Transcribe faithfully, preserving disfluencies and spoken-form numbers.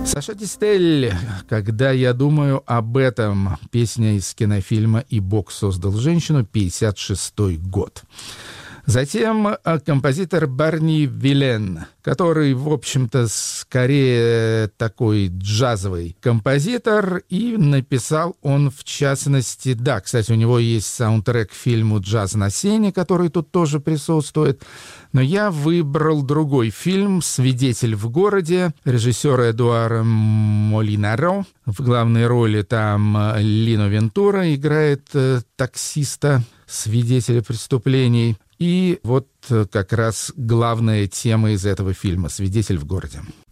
Саша Дистель, «Когда я думаю об этом», песня из кинофильма «И Бог создал женщину», пятьдесят шестой год. Затем композитор Барни Вилен, который, в общем-то, скорее такой джазовый композитор, и написал он, в частности, да, кстати, у него есть саундтрек к фильму «Джаз на сене», который тут тоже присутствует, но я выбрал другой фильм «Свидетель в городе» режиссера Эдуара Молинаро. В главной роли там Лино Вентура играет э, таксиста, свидетеля преступлений. И вот как раз главная тема из этого фильма «Свидетель в городе».